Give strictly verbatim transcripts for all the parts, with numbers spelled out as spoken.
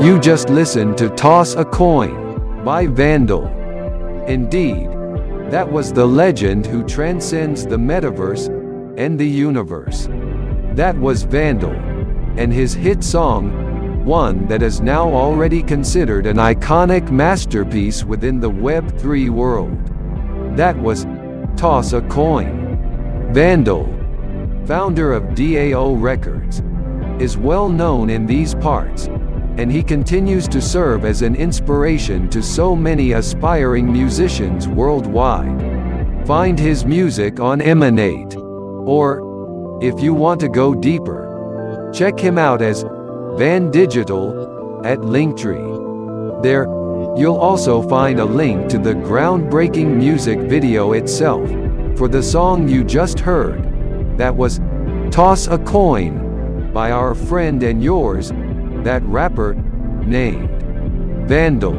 You just listened to Toss a Coin by Vandal. Indeed, that was the legend who transcends the metaverse and the universe. That was Vandal, and his hit song, one that is now already considered an iconic masterpiece within the Web three world. That was Toss a Coin. Vandal, founder of DAO Records, is well known in these parts, and he continues to serve as an inspiration to so many aspiring musicians worldwide. Find his music on Emanate, or, if you want to go deeper, check him out as Van Digital at Linktree. There, you'll also find a link to the groundbreaking music video itself, for the song you just heard. That was Toss a Coin by our friend and yours, that rapper named Vandal.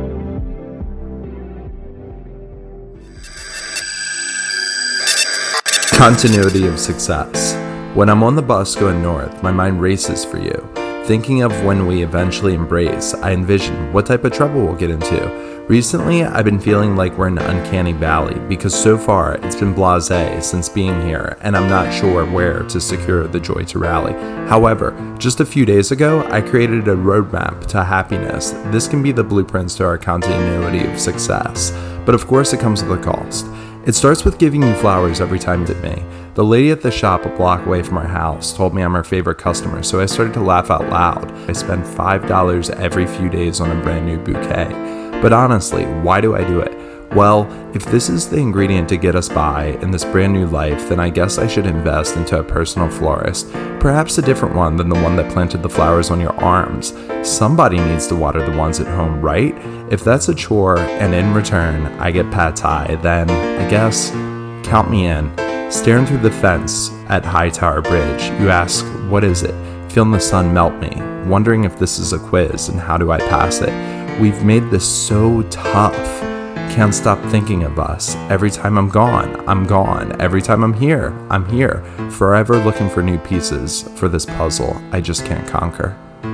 Continuity of success. When I'm on the bus going north, my mind races for you. Thinking of when we eventually embrace, I envision what type of trouble we'll get into. Recently, I've been feeling like we're in an uncanny valley because so far it's been blasé since being here, and I'm not sure where to secure the joy to rally. However, just a few days ago, I created a roadmap to happiness. This can be the blueprints to our continuity of success, but of course it comes with a cost. It starts with giving you flowers every time you visit me. The lady at the shop a block away from our house told me I'm her favorite customer, so I started to laugh out loud. I spend five dollars every few days on a brand new bouquet. But honestly, why do I do it? Well, if this is the ingredient to get us by in this brand new life, then I guess I should invest into a personal florist. Perhaps a different one than the one that planted the flowers on your arms. Somebody needs to water the ones at home, right? If that's a chore and in return I get pad thai, then I guess count me in. Staring through the fence at High Tower Bridge, you ask, what is it? Feeling the sun melt me, wondering if this is a quiz and how do I pass it? We've made this so tough. Can't stop thinking of us. Every time I'm gone, I'm gone. Every time I'm here, I'm here. Forever looking for new pieces for this puzzle I just can't conquer.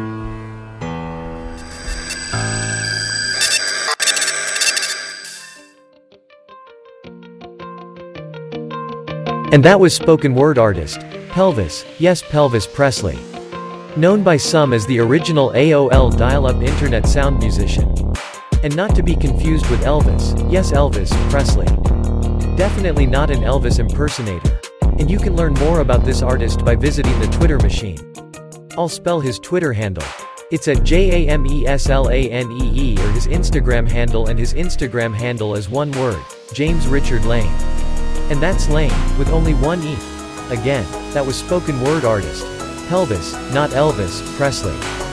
And that was spoken word artist, Pelvis, yes Pelvis Presley. Known by some as the original A O L dial-up internet sound musician. And not to be confused with Elvis, yes Elvis Presley. Definitely not an Elvis impersonator. And you can learn more about this artist by visiting the Twitter machine. I'll spell his Twitter handle. It's at J A M E S L A N E E or his Instagram handle, and his Instagram handle is one word, James Richard Lane. And that's Lane, with only one E. Again, that was spoken word artist, Pelvis, not Elvis Presley.